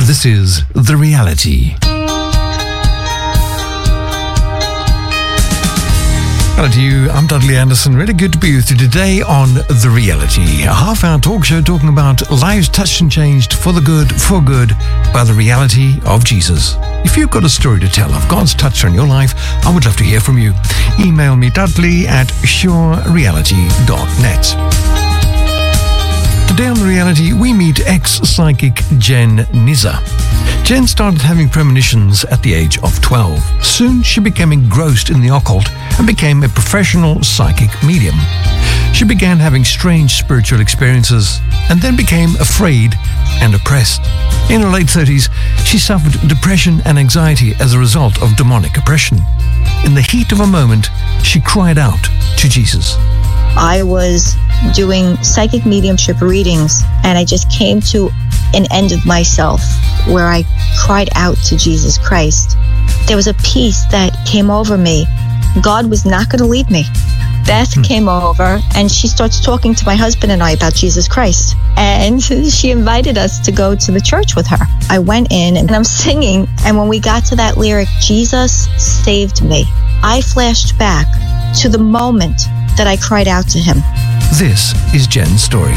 This is The Reality. Hello to you, I'm Dudley Anderson. Really good to be with you today on The Reality, a half-hour talk show talking about lives touched and changed for the good, by the reality of Jesus. If you've got a story to tell of God's touch on your life, I would love to hear from you. Email me, dudley@surereality.net. Today on The Reality, we meet ex-psychic Jen Nizar. Jen started having premonitions at the age of 12. Soon, she became engrossed in the occult and became a professional psychic medium. She began having strange spiritual experiences and then became afraid and oppressed. In her late 30s, she suffered depression and anxiety as a result of demonic oppression. In the heat of a moment, she cried out to Jesus. I was doing psychic mediumship readings, and I just came to an end of myself where I cried out to Jesus Christ. There was a peace that came over me. God was not going to leave me. Beth came over, and she starts talking to my husband and I about Jesus Christ. And she invited us to go to the church with her. I went in, and I'm singing, and when we got to that lyric, Jesus saved me, I flashed back to the moment that I cried out to him. This is Jen's story.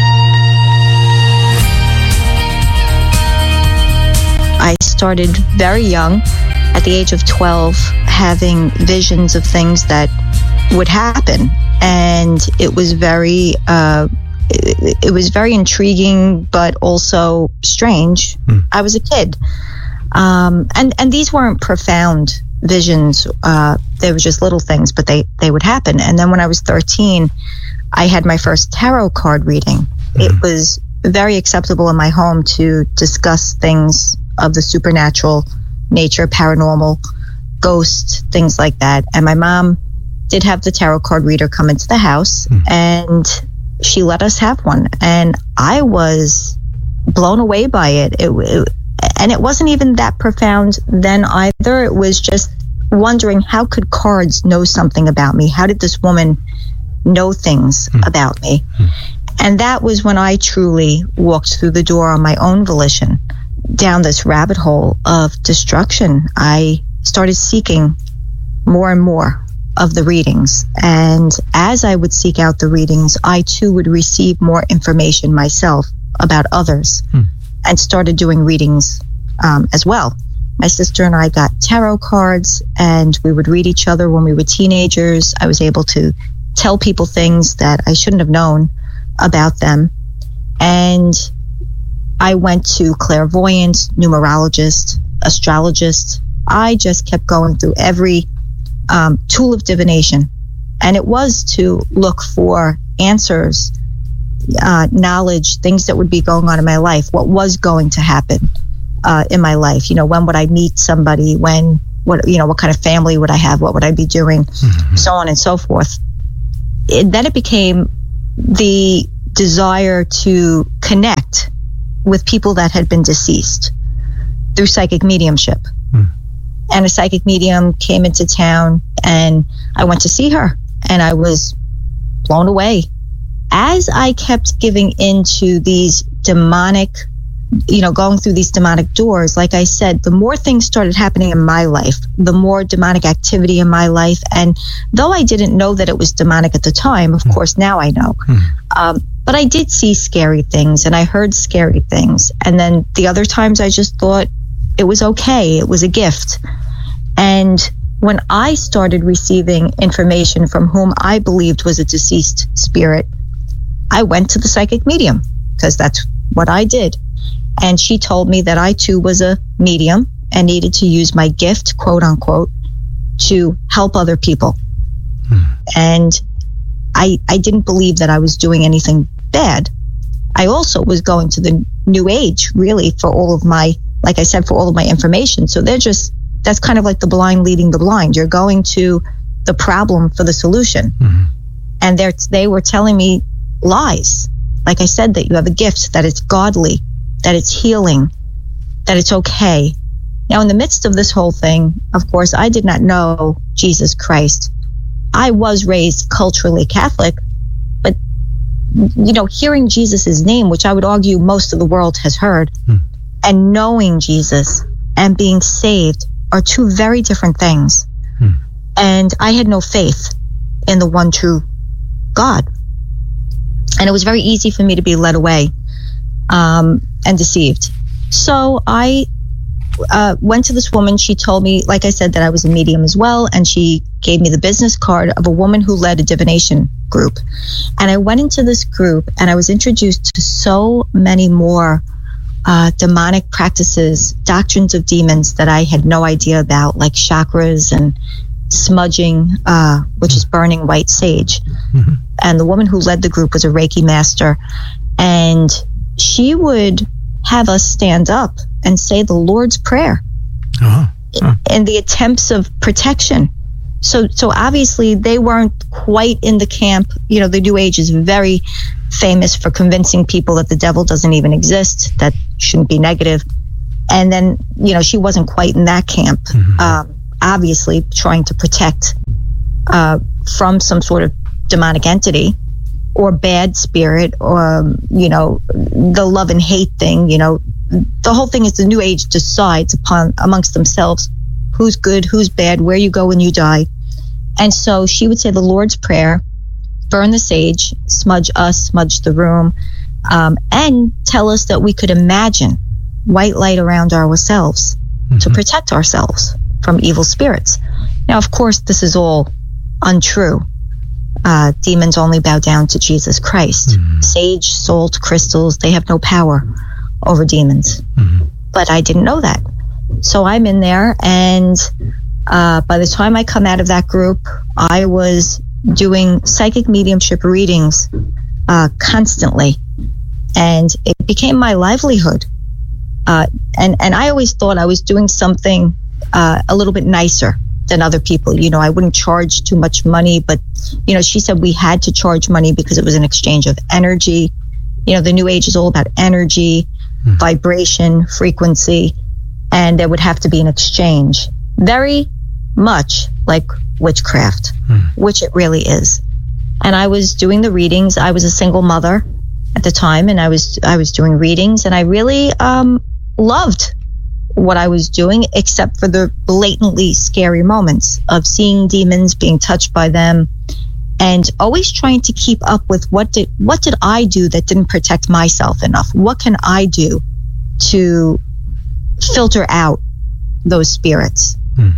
I started very young, at the age of 12, having visions of things that would happen, and it was very intriguing, but also strange. I was a kid, and these weren't profound visions. They were just little things, but they would happen. And then when I was 13, I had my first tarot card reading. It was very acceptable in my home to discuss things of the supernatural nature, paranormal, ghosts, things like that. And my mom did have the tarot card reader come into the house, and she let us have one. And I was blown away by it. And it wasn't even that profound then either. It was just wondering, how could cards know something about me? How did this woman know things about me? And that was when I truly walked through the door on my own volition down this rabbit hole of destruction. I started seeking more and more of the readings. And as I would seek out the readings, I too would receive more information myself about others and started doing readings as well. My sister and I got tarot cards, and we would read each other when we were teenagers. I was able to tell people things that I shouldn't have known about them. And I went to clairvoyant, numerologist, astrologist. I just kept going through every tool of divination. And it was to look for answers, knowledge, things that would be going on in my life, what was going to happen in my life. You know, when would I meet somebody? What kind of family would I have? What would I be doing? So on and so forth. Then it became the desire to connect with people that had been deceased through psychic mediumship. And a psychic medium came into town, and I went to see her, and I was blown away. As I kept giving into these demonic, going through these demonic doors, like I said, the more things started happening in my life, the more demonic activity in my life. And though I didn't know that it was demonic at the time, of course, now I know. But I did see scary things, and I heard scary things. And then the other times I just thought it was okay. It was a gift. And when I started receiving information from whom I believed was a deceased spirit, I went to the psychic medium, because that's what I did. And she told me that I too was a medium and needed to use my gift, quote unquote, to help other people. And I didn't believe that I was doing anything bad. I also was going to the New Age, really, for all of my, like I said, for all of my information. So that's kind of like the blind leading the blind. You're going to the problem for the solution. And they were telling me lies. Like I said, that you have a gift, that it's godly, that it's healing, that it's okay. Now, in the midst of this whole thing, of course, I did not know Jesus Christ. I was raised culturally Catholic, but, hearing Jesus's name, which I would argue most of the world has heard, and knowing Jesus and being saved are two very different things. And I had no faith in the one true God. And it was very easy for me to be led away and deceived. So I went to this woman. She told me, like I said, that I was a medium as well. And she gave me the business card of a woman who led a divination group. And I went into this group and I was introduced to so many more demonic practices, doctrines of demons that I had no idea about, like chakras and smudging, which is burning white sage. And the woman who led the group was a Reiki master. And she would have us stand up and say the Lord's Prayer in the attempts of protection. So obviously they weren't quite in the camp. You know, the New Age is very famous for convincing people that the devil doesn't even exist, that shouldn't be negative. And then, you know, she wasn't quite in that camp, obviously trying to protect from some sort of demonic entity or bad spirit, or, you know, the love and hate thing. You know, the whole thing is the New Age decides amongst themselves who's good, who's bad, where you go when you die. And so she would say the Lord's Prayer, burn the sage, smudge us, smudge the room, and tell us that we could imagine white light around ourselves to protect ourselves from evil spirits. Now, of course, this is all untrue. Demons only bow down to Jesus Christ. Sage, salt, crystals, they have no power over demons. But I didn't know that. So I'm in there, and by the time I come out of that group, I was doing psychic mediumship readings constantly, and it became my livelihood. And I always thought I was doing something a little bit nicer than other people. You know, I wouldn't charge too much money, but, you know, she said we had to charge money because it was an exchange of energy. You know, the New Age is all about energy, vibration, frequency, and there would have to be an exchange. Very much like witchcraft, which it really is. And I was doing the readings. I was a single mother at the time, and I was doing readings, and I really loved what I was doing, except for the blatantly scary moments of seeing demons, being touched by them, and always trying to keep up with what did I do that didn't protect myself enough? What can I do to filter out those spirits?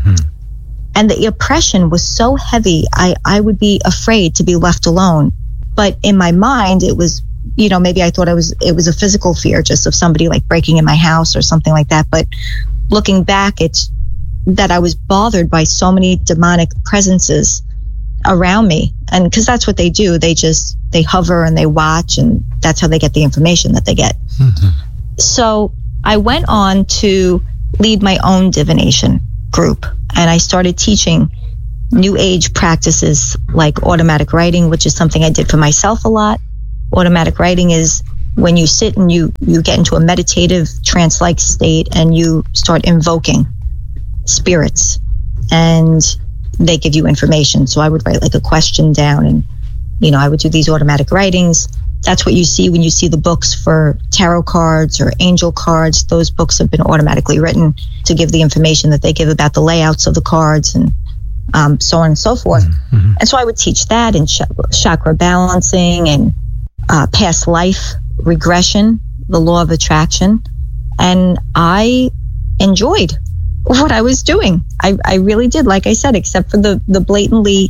And the oppression was so heavy, I would be afraid to be left alone. But in my mind, it was, you know, maybe I thought it was a physical fear just of somebody like breaking in my house or something like that. But looking back, it's that I was bothered by so many demonic presences around me. And because that's what they do. They hover and they watch, and that's how they get the information that they get. So I went on to lead my own divination group, and I started teaching New Age practices like automatic writing, which is something I did for myself a lot. Automatic writing is when you sit and you get into a meditative trance-like state and you start invoking spirits and they give you information. So I would write like a question down, and, you know, I would do these automatic writings. That's what you see when you see the books for tarot cards or angel cards. Those books have been automatically written to give the information that they give about the layouts of the cards and so on and so forth. And so I would teach that, and chakra balancing, and past life regression, the law of attraction. And I enjoyed what I was doing. I really did, like I said, except for the blatantly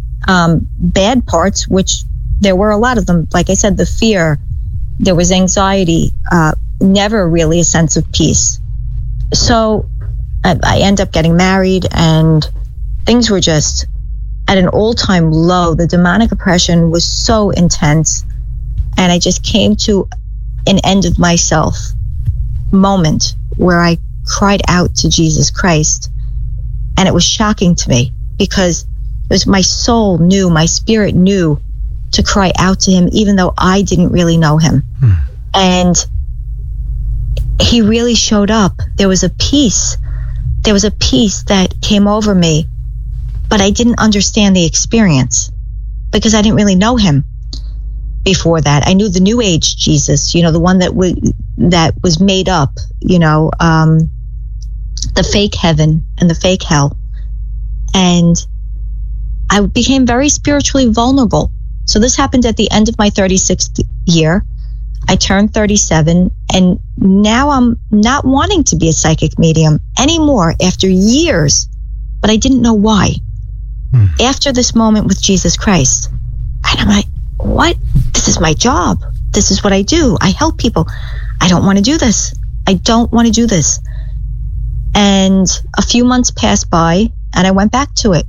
bad parts, which there were a lot of them. Like I said, the fear, there was anxiety, never really a sense of peace. So I end up getting married, and things were just at an all-time low. The demonic oppression was so intense, and I just came to an end of myself moment where I cried out to Jesus Christ. And it was shocking to me because it was my soul knew, my spirit knew to cry out to him, even though I didn't really know him. And he really showed up. There was a peace that came over me, but I didn't understand the experience because I didn't really know him before that. I knew the New Age Jesus, you know, the one that that was made up, the fake heaven and the fake hell. And I became very spiritually vulnerable. So this happened at the end of my 36th year. I turned 37, and now I'm not wanting to be a psychic medium anymore after years, but I didn't know why. After this moment with Jesus Christ, and I'm like, what? This is my job. This is what I do. I help people. I don't want to do this. I don't want to do this. And a few months passed by, and I went back to it.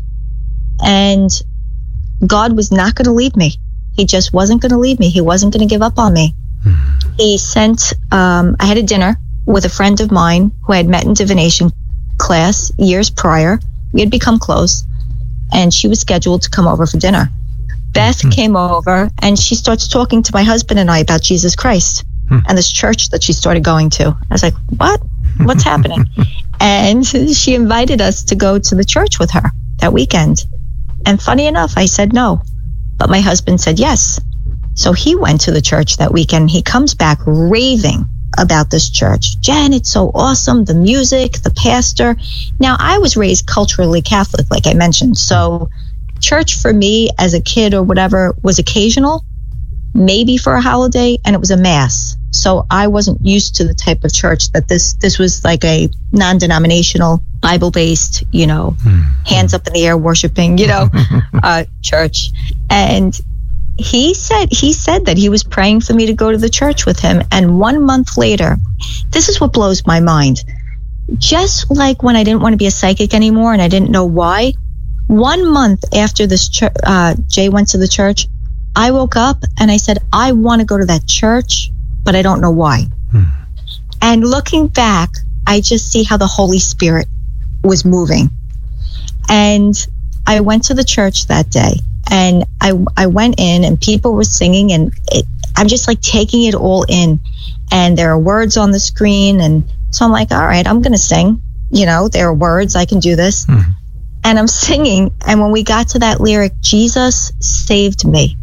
And God was not going to leave me. He just wasn't going to leave me. He wasn't going to give up on me. He sent, I had a dinner with a friend of mine who I had met in divination class years prior. We had become close, and she was scheduled to come over for dinner. Beth came over, and she starts talking to my husband and I about Jesus Christ and this church that she started going to. I was like, what? What's happening? And she invited us to go to the church with her that weekend. And funny enough, I said no, but my husband said yes. So he went to the church that weekend. He comes back raving about this church. Jen, it's so awesome. The music, the pastor. Now, I was raised culturally Catholic, like I mentioned. So church for me as a kid or whatever was occasional, maybe for a holiday, and it was a mass. So I wasn't used to the type of church that this was like a non-denominational, Bible-based, hands up in the air worshiping, church. And he said that he was praying for me to go to the church with him. And 1 month later, this is what blows my mind. Just like when I didn't want to be a psychic anymore and I didn't know why, 1 month after this Jay went to the church, I woke up and I said, I want to go to that church, but I don't know why. And looking back, I just see how the Holy Spirit was moving. And I went to the church that day, and I went in, and people were singing, and I'm just like taking it all in. And there are words on the screen, and so I'm like, all right, I'm going to sing. There are words, I can do this. And I'm singing, and when we got to that lyric, Jesus saved me,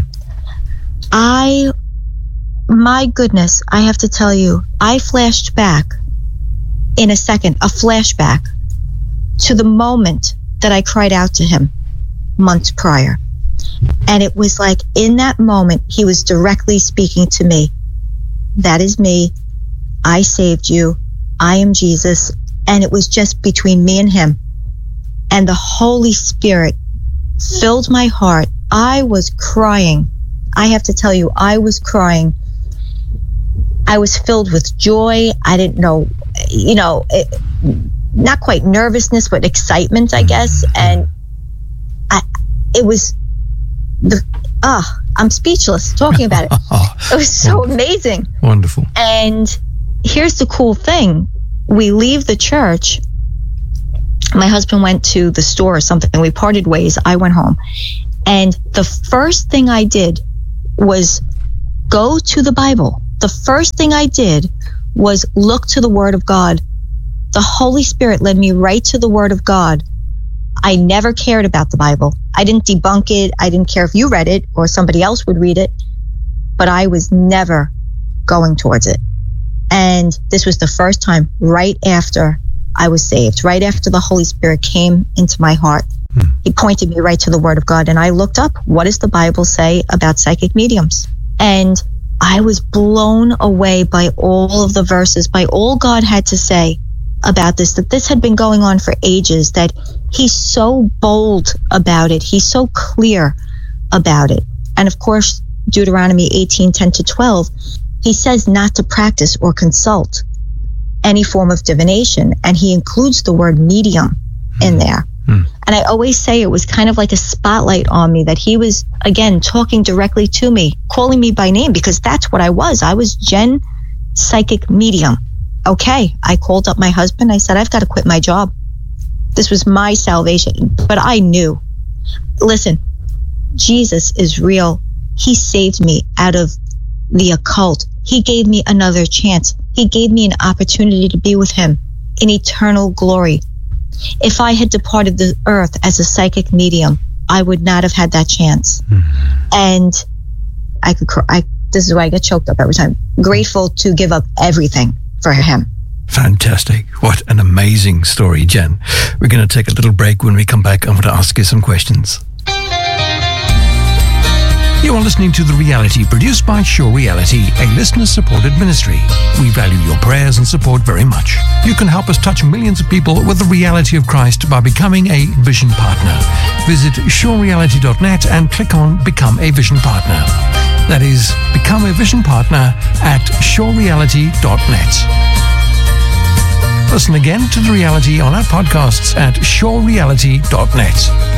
my goodness, I have to tell you, I flashed back in a second, a flashback to the moment that I cried out to him months prior. And it was like in that moment, he was directly speaking to me. That is me. I saved you. I am Jesus. And it was just between me and him. And the Holy Spirit filled my heart. I was crying. I have to tell you, I was crying. I was filled with joy. I didn't know, not quite nervousness, but excitement, I guess. And I'm speechless talking about it. It was so amazing. Wonderful. And here's the cool thing. We leave the church. My husband went to the store or something. We parted ways. I went home. And the first thing I did was go to the Bible. The first thing I did was look to the Word of God. The Holy Spirit led me right to the Word of God. I never cared about the Bible. I didn't debunk it. I didn't care if you read it or somebody else would read it. But I was never going towards it. And this was the first time right after I was saved, right after the Holy Spirit came into my heart. He pointed me right to the Word of God, and I looked up, what does the Bible say about psychic mediums? And I was blown away by all of the verses, by all God had to say about this, that this had been going on for ages, that he's so bold about it. He's so clear about it. And of course, Deuteronomy 18:10-12, he says not to practice or consult any form of divination. And he includes the word medium in there. And I always say it was kind of like a spotlight on me, that he was, again, talking directly to me, calling me by name, because that's what I was. I was Jen, psychic medium. Okay, I called up my husband. I said, I've got to quit my job. This was my salvation. But I knew, listen, Jesus is real. He saved me out of the occult. He gave me another chance. He gave me an opportunity to be with him in eternal glory. If I had departed the earth as a psychic medium, I would not have had that chance. And I this is why I get choked up every time. Grateful to give up everything for him. Fantastic. What an amazing story, Jen. We're going to take a little break. When we come back, I'm going to ask you some questions. You are listening to The Reality, produced by Sure Reality, a listener-supported ministry. We value your prayers and support very much. You can help us touch millions of people with the reality of Christ by becoming a Vision Partner. Visit surereality.net and click on Become a Vision Partner. That is, become a Vision Partner at surereality.net. Listen again to The Reality on our podcasts at surereality.net.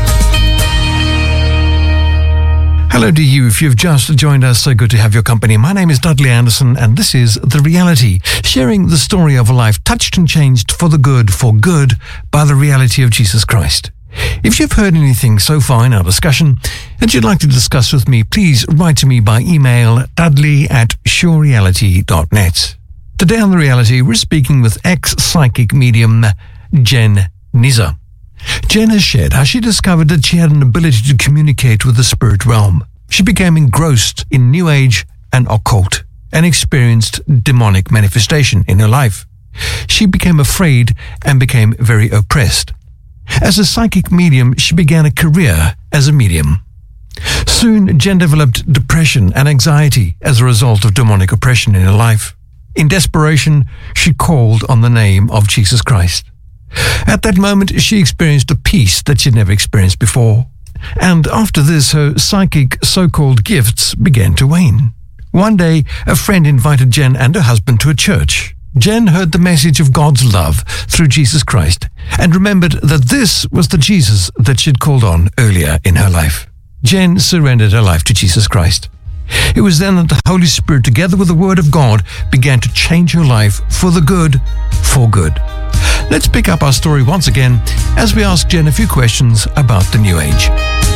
Hello to you. If you've just joined us, so good to have your company. My name is Dudley Anderson, and this is The Reality, sharing the story of a life touched and changed for the good, by the reality of Jesus Christ. If you've heard anything so far in our discussion that you'd like to discuss with me, please write to me by email, dudley@surereality.net. Today on The Reality, we're speaking with ex-psychic medium Jen Nizar. Jen has shared how she discovered that she had an ability to communicate with the spirit realm. She became engrossed in New Age and occult and experienced demonic manifestation in her life. She became afraid and became very oppressed. As a psychic medium, she began a career as a medium. Soon, Jen developed depression and anxiety as a result of demonic oppression in her life. In desperation, she called on the name of Jesus Christ. At that moment, she experienced a peace that she'd never experienced before. And after this, her psychic so-called gifts began to wane. One day, a friend invited Jen and her husband to a church. Jen heard the message of God's love through Jesus Christ and remembered that this was the Jesus that she'd called on earlier in her life. Jen surrendered her life to Jesus Christ. It was then that the Holy Spirit, together with the Word of God, began to change her life for the good, for good. Let's pick up our story once again as we ask Jen a few questions about the New Age.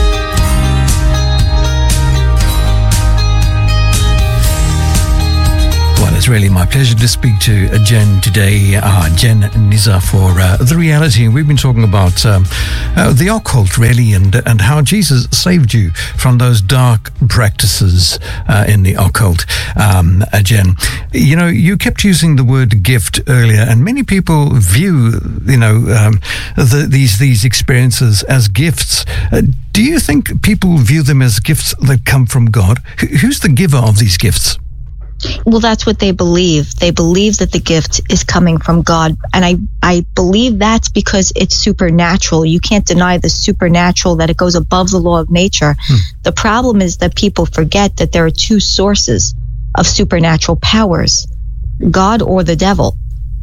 Well, it's really my pleasure to speak to Jen today, Jen Nizar, for The Reality. We've been talking about the occult, really, and how Jesus saved you from those dark practices in the occult. Jen, you know, you kept using the word gift earlier, and many people view, these experiences as gifts. Do you think people view them as gifts that come from God? Who's the giver of these gifts? Well, that's what they believe. They believe that the gift is coming from God. And I believe that's because it's supernatural. You can't deny the supernatural, that it goes above the law of nature. The problem is that people forget that there are two sources of supernatural powers, God or the devil.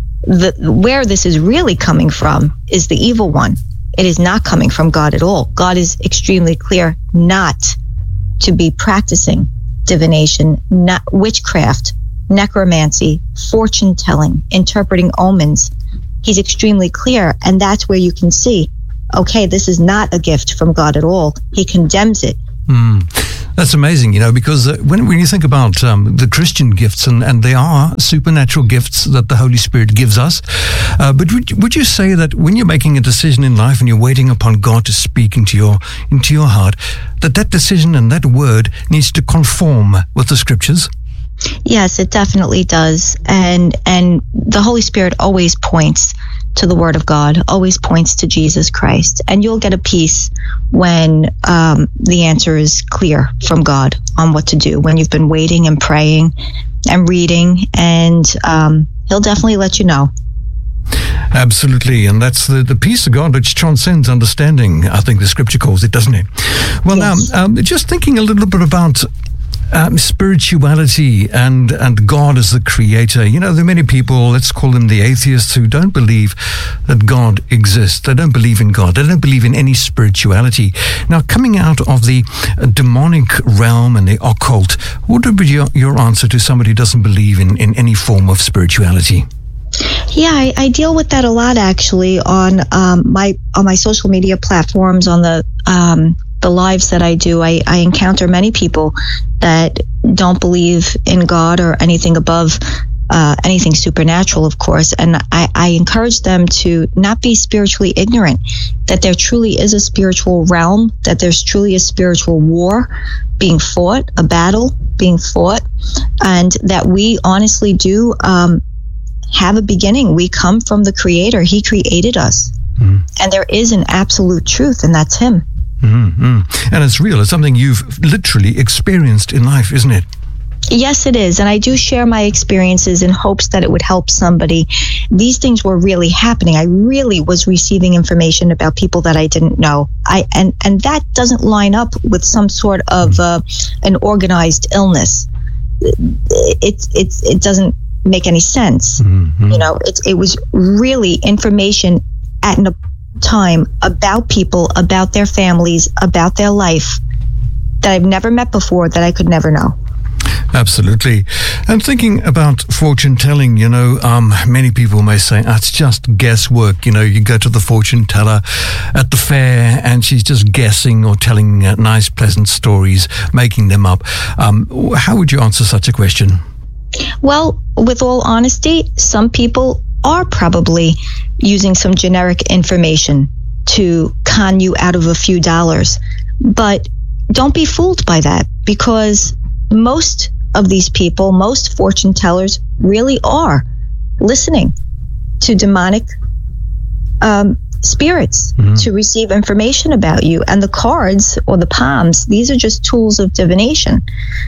Where this is really coming from is the evil one. It is not coming from God at all. God is extremely clear not to be practicing divination, not witchcraft, necromancy, fortune telling, interpreting omens. He's extremely clear, and that's where you can see, okay, this is not a gift from God at all. He condemns it. That's amazing, because when you think about the Christian gifts, and they are supernatural gifts that the Holy Spirit gives us, but would you say that when you're making a decision in life and you're waiting upon God to speak into your heart, that decision and that word needs to conform with the Scriptures? Yes, it definitely does. And the Holy Spirit always points to the Word of God, always points to Jesus Christ. And you'll get a peace when the answer is clear from God on what to do, when you've been waiting and praying and reading, and He'll definitely let you know. Absolutely, and that's the peace of God which transcends understanding, I think the Scripture calls it, doesn't it? Well, yes. Now, just thinking a little bit about spirituality and God as the creator. There are many people, let's call them the atheists, who don't believe that God exists. They don't believe in God. They don't believe in any spirituality. Now, coming out of the demonic realm and the occult, what would be your answer to somebody who doesn't believe in any form of spirituality? Yeah, I deal with that a lot, actually, on my social media platforms, on the lives that I do. I encounter many people that don't believe in God or anything above anything supernatural, of course. And I encourage them to not be spiritually ignorant, that there truly is a spiritual realm, that there's truly a spiritual war being fought, a battle being fought, and that we honestly do have a beginning. We come from the Creator. He created us. And there is an absolute truth, and that's Him. And it's real. It's something you've literally experienced in life, isn't it? Yes, it is. And I do share my experiences in hopes that it would help somebody. These things were really happening. I really was receiving information about people that I didn't know. And that doesn't line up with some sort of an organized illness. It doesn't make any sense. You know, it was really information at a time about people, about their families, about their life that I've never met before, that I could never know. Absolutely. And thinking about fortune telling, you know, many people may say, it's just guesswork. You know, you go to the fortune teller at the fair and she's just guessing or telling nice, pleasant stories, making them up. How would you answer such a question? Well, with all honesty, some people are probably using some generic information to con you out of a few dollars. But don't be fooled by that, because most of these people, most fortune tellers, really are listening to demonic spirits to receive information about you. And the cards or the palms, these are just tools of divination.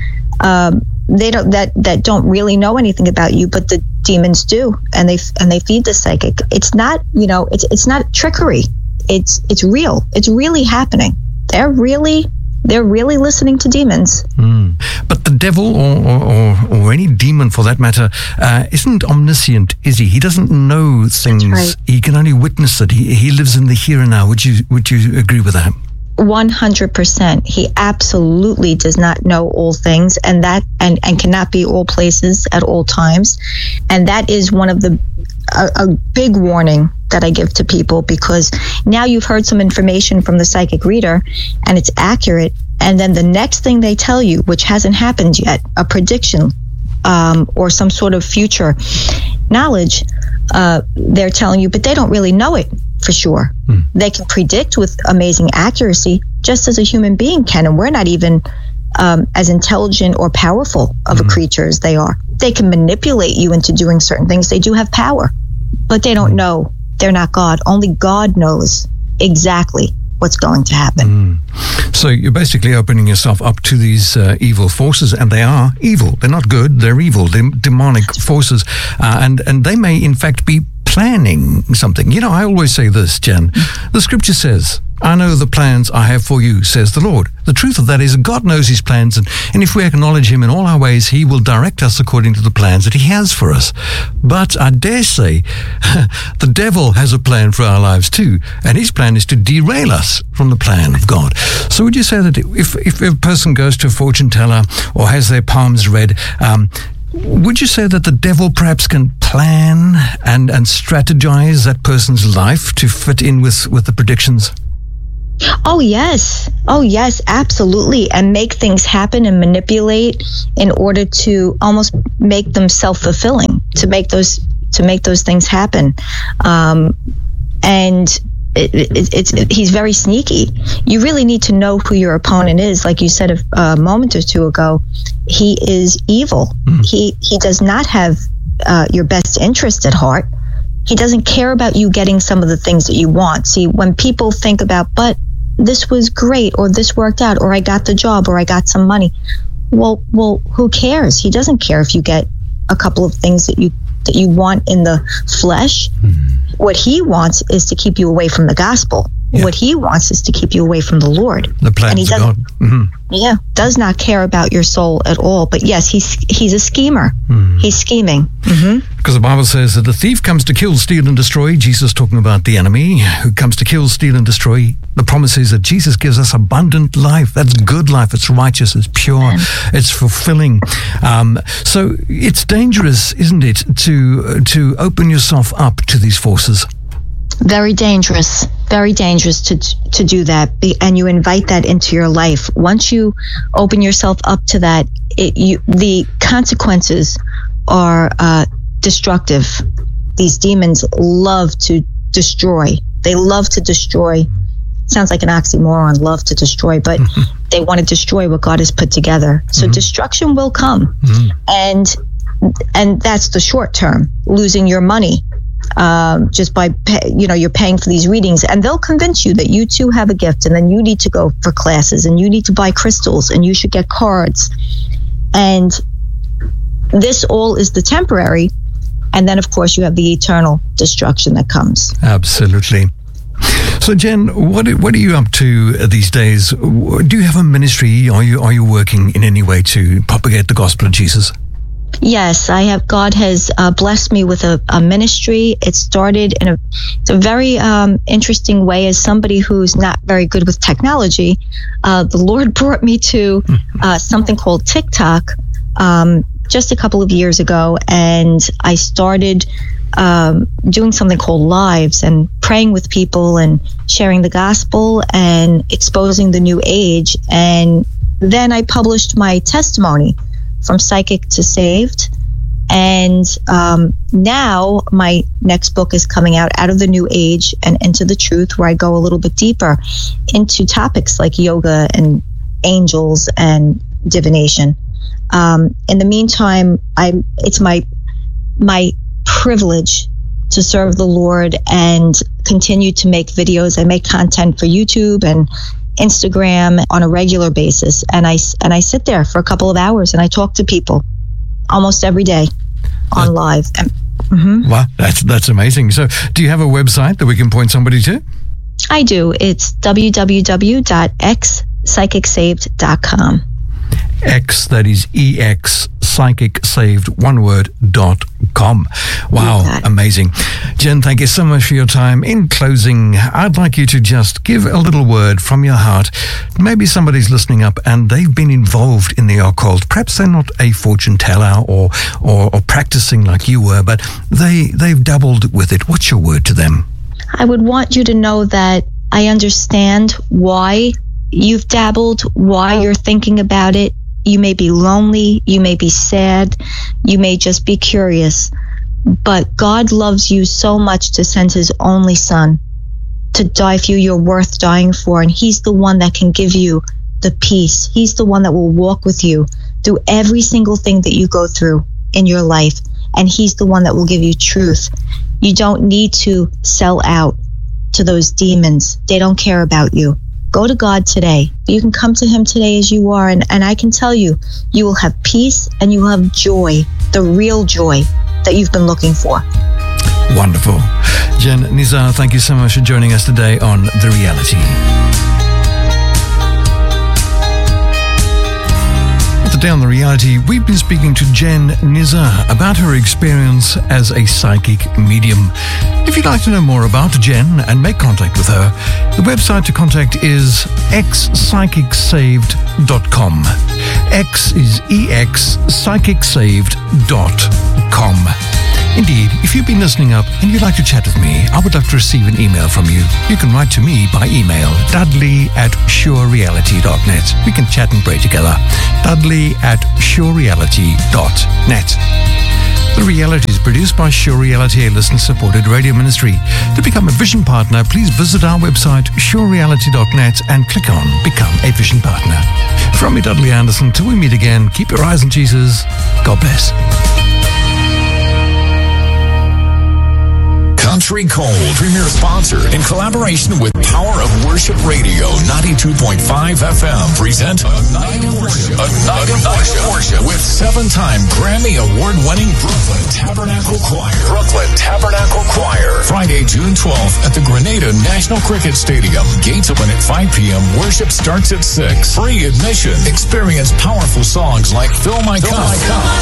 They don't that don't really know anything about you, but the demons do, and they feed the psychic. It's not, you know, it's not trickery. It's real. It's really happening. They're really listening to demons. But the devil, or any demon for that matter, isn't omniscient, is he? He doesn't know things. Right. He can only witness it. He lives in the here and now. Would you agree with that? 100%. He absolutely does not know all things, and cannot be all places at all times. And that is one of a big warning that I give to people, because now you've heard some information from the psychic reader and it's accurate, and then the next thing they tell you, which hasn't happened yet, a prediction or some sort of future knowledge, they're telling you, but they don't really know it for sure. They can predict with amazing accuracy, just as a human being can, and we're not even as intelligent or powerful of a creature as they are. They can manipulate you into doing certain things. They do have power, but they don't know. They're not God. Only God knows exactly what's going to happen. So you're basically opening yourself up to these evil forces, and they are evil. They're not good. They're evil. They're demonic forces, and they may in fact be planning something. You know, I always say this, Jen. The scripture says, I know the plans I have for you, says the Lord. The truth of that is God knows his plans, and if we acknowledge him in all our ways, he will direct us according to the plans that he has for us. But I dare say, the devil has a plan for our lives too, and his plan is to derail us from the plan of God. So would you say that if a person goes to a fortune teller or has their palms read, would you say that the devil perhaps can plan and strategize that person's life to fit in with the predictions? Oh, yes, absolutely. And make things happen and manipulate in order to almost make them self-fulfilling, to make those things happen. And he's very sneaky. You really need to know who your opponent is. Like you said a moment or two ago, he is evil. He does not have your best interest at heart. He doesn't care about you getting some of the things that you want. See, when people think about, but this was great, or this worked out, or I got the job, or I got some money. Well, who cares? He doesn't care if you get a couple of things that you want in the flesh. What he wants is to keep you away from the gospel. Yeah. What he wants is to keep you away from the Lord. The plans of God. Yeah, does not care about your soul at all. But yes, he's a schemer. He's scheming. Because the Bible says that the thief comes to kill, steal, and destroy. Jesus talking about the enemy who comes to kill, steal, and destroy. The promise is that Jesus gives us abundant life. That's good life. It's righteous. It's pure. It's fulfilling. So it's dangerous, isn't it, to open yourself up to these forces? Very dangerous to do that, and you invite that into your life. Once you open yourself up to that, the consequences are destructive. These demons love to destroy. They love to destroy. Sounds like an oxymoron, love to destroy, but they want to destroy what God has put together. So destruction will come. And that's the short term, losing your money just by, you're paying for these readings. And they'll convince you that you too have a gift, and then you need to go for classes, and you need to buy crystals, and you should get cards. And this all is the temporary. And then, of course, you have the eternal destruction that comes. Absolutely. So, Jen, what are you up to these days? Do you have a ministry? Are you working in any way to propagate the gospel of Jesus? Yes, I have. God has blessed me with a ministry. It started in a very interesting way. As somebody who's not very good with technology, the Lord brought me to something called TikTok just a couple of years ago, and I started doing something called lives and praying with people and sharing the gospel and exposing the new age. And then I published my testimony, From Psychic to Saved. And now my next book is coming out of the New Age and Into the Truth, where I go a little bit deeper into topics like yoga and angels and divination. In the meantime, it's my privilege to serve the Lord and continue to make videos. I make content for YouTube and Instagram on a regular basis, and I sit there for a couple of hours and I talk to people almost every day on live. Wow, that's amazing. So, do you have a website that we can point somebody to? I do. It's www.xpsychicsaved.com. X, that is EX, psychicsaved, one word, .com. Wow, amazing. Jen, thank you so much for your time. In closing, I'd like you to just give a little word from your heart. Maybe somebody's listening up and they've been involved in the occult. Perhaps they're not a fortune teller or practicing like you were, but they've dabbled with it. What's your word to them? I would want you to know that I understand why you've dabbled, why you're thinking about it. You may be lonely, you may be sad, you may just be curious, but God loves you so much to send his only son to die for you. You're worth dying for, and he's the one that can give you the peace. He's the one that will walk with you through every single thing that you go through in your life, and he's the one that will give you truth. You don't need to sell out to those demons. They don't care about you. Go to God today. You can come to him today as you are, and I can tell you, you will have peace and you will have joy, the real joy that you've been looking for. Wonderful. Jen Nizar, thank you so much for joining us today on The Reality. Today on The Reality, we've been speaking to Jen Nizar about her experience as a psychic medium. If you'd like to know more about Jen and make contact with her, the website to contact is xpsychicsaved.com. X is EX, psychicsaved.com. Indeed, if you've been listening up and you'd like to chat with me, I would love to receive an email from you. You can write to me by email, dudley@surereality.net. We can chat and pray together. dudley@surereality.net. The Reality is produced by Sure Reality, a listener-supported radio ministry. To become a Vision Partner, please visit our website, surereality.net, and click on Become a Vision Partner. From me, Dudley Anderson, till we meet again, keep your eyes on Jesus. God bless. Country Cold, premier sponsor, in collaboration with Power of Worship Radio 92.5 FM, present A Night of Worship. A Night of Worship with 7-time Grammy Award-winning Brooklyn Tabernacle Choir. Brooklyn Tabernacle Choir. Friday, June 12th at the Grenada National Cricket Stadium. Gates open at 5 p.m. Worship starts at 6. Free admission. Experience powerful songs like Fill My Cup.